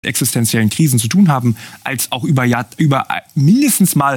existenziellen Krisen zu tun haben, als auch über mindestens mal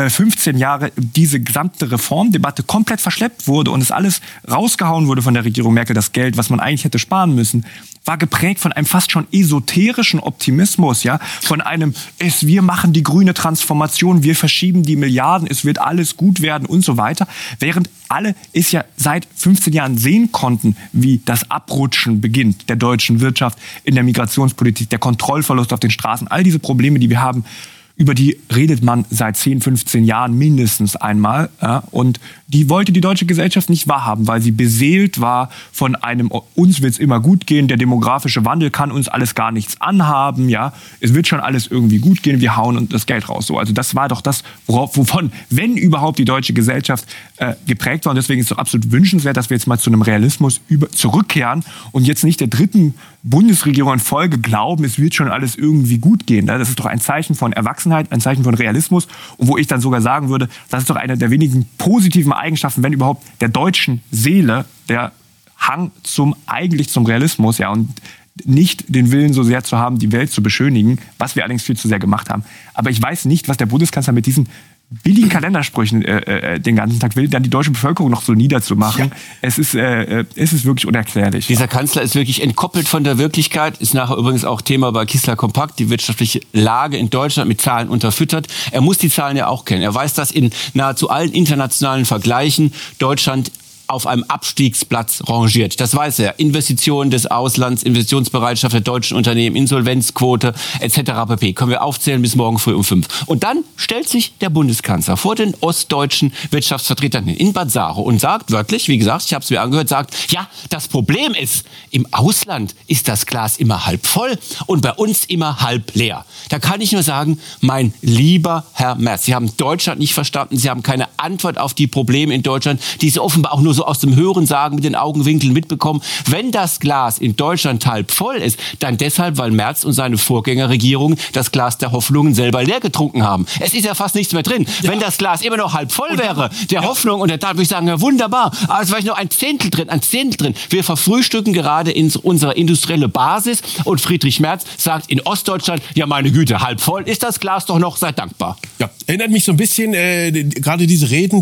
15 Jahre diese gesamte Reformdebatte komplett verschleppt wurde und es alles rausgehauen wurde von der Regierung Merkel, das Geld, was man eigentlich hätte sparen müssen, war geprägt von einem fast schon esoterischen Optimismus, ja, von einem, wir machen die grüne Transformation, wir verschieben die Milliarden, es wird alles gut werden und so weiter, während alle es ja seit 15 Jahren sehen konnten, wie das Abrutschen beginnt der deutschen Wirtschaft in der Migrationspolitik, der Kontrollverlust auf den Straßen, all diese Probleme, die wir haben, über die redet man seit 10, 15 Jahren mindestens einmal. Ja, und die wollte die deutsche Gesellschaft nicht wahrhaben, weil sie beseelt war von einem, uns wird es immer gut gehen, der demografische Wandel kann uns alles gar nichts anhaben. Ja, es wird schon alles irgendwie gut gehen, wir hauen das Geld raus. So, also das war doch das, wovon, wenn überhaupt, die deutsche Gesellschaft geprägt war. Und deswegen ist es doch absolut wünschenswert, dass wir jetzt mal zu einem Realismus zurückkehren und jetzt nicht der dritten Bundesregierung in Folge glauben, es wird schon alles irgendwie gut gehen. Das ist doch ein Zeichen von Erwachsenheit, ein Zeichen von Realismus. Und wo ich dann sogar sagen würde, das ist doch eine der wenigen positiven Eigenschaften, wenn überhaupt, der deutschen Seele, der Hang eigentlich zum Realismus, ja, und nicht den Willen so sehr zu haben, die Welt zu beschönigen, was wir allerdings viel zu sehr gemacht haben. Aber ich weiß nicht, was der Bundeskanzler mit diesen billigen Kalendersprüchen den ganzen Tag will, dann die deutsche Bevölkerung noch so niederzumachen. Ja. Es ist wirklich unerklärlich. Dieser Kanzler ist wirklich entkoppelt von der Wirklichkeit, ist nachher übrigens auch Thema bei Kissler Kompakt, die wirtschaftliche Lage in Deutschland mit Zahlen unterfüttert. Er muss die Zahlen ja auch kennen. Er weiß, dass in nahezu allen internationalen Vergleichen Deutschland auf einem Abstiegsplatz rangiert. Das weiß er. Investitionen des Auslands, Investitionsbereitschaft der deutschen Unternehmen, Insolvenzquote etc. pp. Können wir aufzählen bis morgen früh um 5. Und dann stellt sich der Bundeskanzler vor den ostdeutschen Wirtschaftsvertretern in Bad Saro und sagt wörtlich, wie gesagt, ich habe es mir angehört, sagt, ja, das Problem ist, im Ausland ist das Glas immer halb voll und bei uns immer halb leer. Da kann ich nur sagen, mein lieber Herr Merz, Sie haben Deutschland nicht verstanden, Sie haben keine Antwort auf die Probleme in Deutschland, die Sie offenbar auch nur so aus dem Hörensagen mit den Augenwinkeln mitbekommen. Wenn das Glas in Deutschland halb voll ist, dann deshalb, weil Merz und seine Vorgängerregierung das Glas der Hoffnungen selber leer getrunken haben. Es ist ja fast nichts mehr drin. Ja. Wenn das Glas immer noch halb voll wäre, der Hoffnung und der Tat, würde ich sagen, ja, wunderbar. Aber es war nur ein Zehntel drin. Wir verfrühstücken gerade unsere industrielle Basis und Friedrich Merz sagt in Ostdeutschland, ja meine Güte, halb voll ist das Glas doch noch, seid dankbar. Ja, erinnert mich so ein bisschen, gerade diese Reden,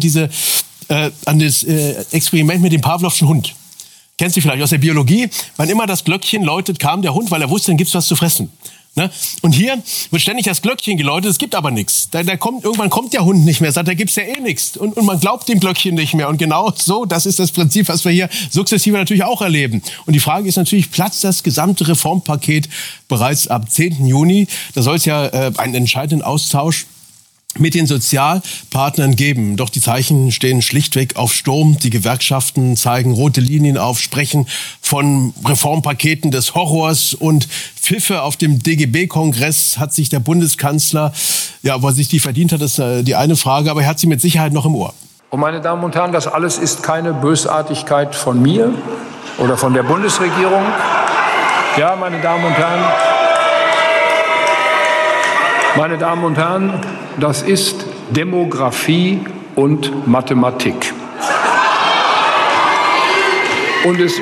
an das Experiment mit dem Pawlowschen Hund. Kennst du vielleicht aus der Biologie? Wann immer das Glöckchen läutet, kam der Hund, weil er wusste, dann gibt's was zu fressen. Ne? Und hier wird ständig das Glöckchen geläutet, es gibt aber nichts. Irgendwann kommt der Hund nicht mehr, sagt, da gibt's ja eh nichts. Und man glaubt dem Glöckchen nicht mehr. Und genau so, das ist das Prinzip, was wir hier sukzessive natürlich auch erleben. Und die Frage ist natürlich, platzt das gesamte Reformpaket bereits ab 10. Juni? Da soll es ja einen entscheidenden Austausch mit den Sozialpartnern geben. Doch die Zeichen stehen schlichtweg auf Sturm. Die Gewerkschaften zeigen rote Linien auf, sprechen von Reformpaketen des Horrors und Pfiffe. Auf dem DGB-Kongress hat sich der Bundeskanzler, ja, was sich die verdient hat, ist die eine Frage, aber er hat sie mit Sicherheit noch im Ohr. Und meine Damen und Herren, das alles ist keine Bösartigkeit von mir oder von der Bundesregierung. Ja, meine Damen und Herren, das ist Demografie und Mathematik. Und es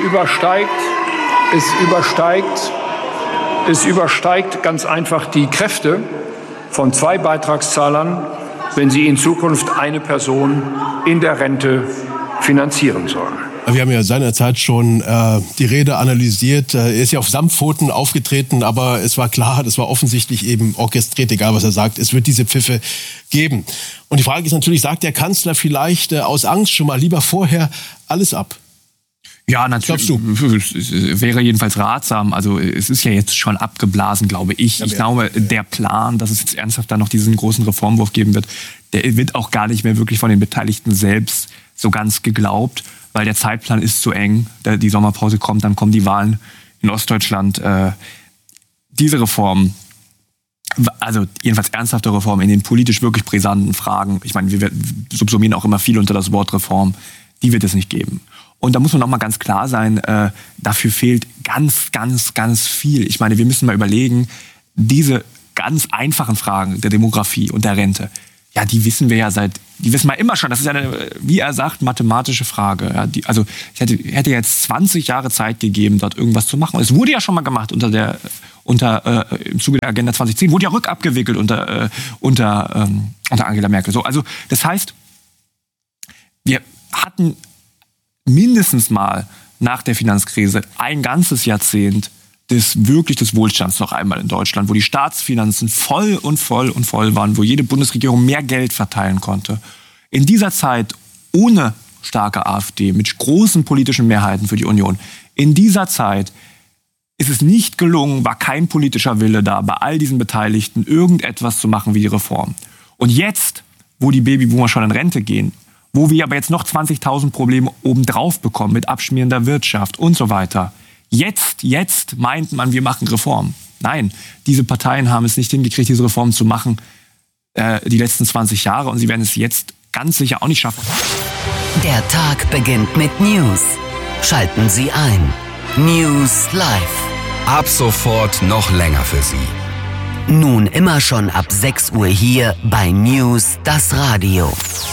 übersteigt ganz einfach die Kräfte von 2 Beitragszahlern, wenn sie in Zukunft eine Person in der Rente finanzieren sollen. Wir haben ja seinerzeit schon die Rede analysiert. Er ist ja auf Samtpfoten aufgetreten, aber es war klar, das war offensichtlich eben orchestriert, egal was er sagt. Es wird diese Pfiffe geben. Und die Frage ist natürlich, sagt der Kanzler vielleicht aus Angst schon mal lieber vorher alles ab? Ja, natürlich. Es wäre jedenfalls ratsam. Also es ist ja jetzt schon abgeblasen, glaube ich. Ja, ich glaube, der Plan, dass es jetzt ernsthaft da noch diesen großen Reformwurf geben wird, der wird auch gar nicht mehr wirklich von den Beteiligten selbst so ganz geglaubt. Weil der Zeitplan ist zu eng, die Sommerpause kommt, dann kommen die Wahlen in Ostdeutschland. Diese Reform, also jedenfalls ernsthafte Reform in den politisch wirklich brisanten Fragen, ich meine, wir subsumieren auch immer viel unter das Wort Reform, die wird es nicht geben. Und da muss man auch mal ganz klar sein, dafür fehlt ganz viel. Ich meine, wir müssen mal überlegen, diese ganz einfachen Fragen der Demografie und der Rente, Ja, die wissen wir immer schon. Das ist ja eine, wie er sagt, mathematische Frage. Ja, ich hätte jetzt 20 Jahre Zeit gegeben, dort irgendwas zu machen. Es wurde ja schon mal gemacht im Zuge der Agenda 2010, wurde ja rückabgewickelt unter Angela Merkel. So, also das heißt, wir hatten mindestens mal nach der Finanzkrise ein ganzes Jahrzehnt des Wohlstands noch einmal in Deutschland, wo die Staatsfinanzen voll waren, wo jede Bundesregierung mehr Geld verteilen konnte. In dieser Zeit ohne starke AfD, mit großen politischen Mehrheiten für die Union, in dieser Zeit ist es nicht gelungen, war kein politischer Wille da, bei all diesen Beteiligten irgendetwas zu machen wie die Reform. Und jetzt, wo die Babyboomer schon in Rente gehen, wo wir aber jetzt noch 20.000 Probleme obendrauf bekommen mit abschmierender Wirtschaft und so weiter, Jetzt meint man, wir machen Reformen. Nein, diese Parteien haben es nicht hingekriegt, diese Reformen zu machen, die letzten 20 Jahre. Und sie werden es jetzt ganz sicher auch nicht schaffen. Der Tag beginnt mit News. Schalten Sie ein. News Live. Ab sofort noch länger für Sie. Nun immer schon ab 6 Uhr hier bei News, das Radio.